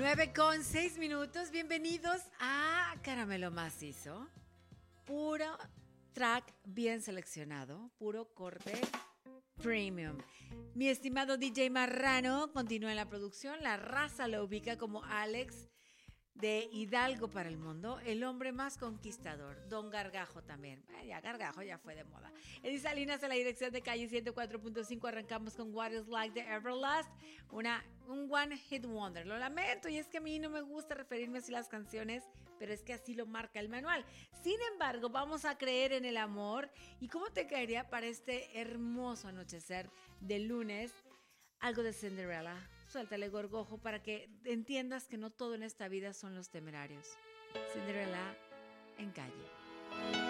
9:06. Bienvenidos a Caramelo Macizo. Puro track bien seleccionado, puro corte premium. Mi estimado DJ Marrano continúa en la producción. La raza lo ubica como Alex de Hidalgo para el mundo, el hombre más conquistador. Don Gargajo también. Ya Gargajo ya fue de moda. Edith Salinas a la dirección de Calle 104.5. Arrancamos con What is Like the Everlast, un one hit wonder. Lo lamento, y es que a mí no me gusta referirme así a las canciones, pero es que así lo marca el manual. Sin embargo, vamos a creer en el amor. ¿Y cómo te caería para este hermoso anochecer de lunes algo de Cinderella? Suéltale, gorgojo, para que entiendas que no todo en esta vida son los temerarios. Cinderella en Calle.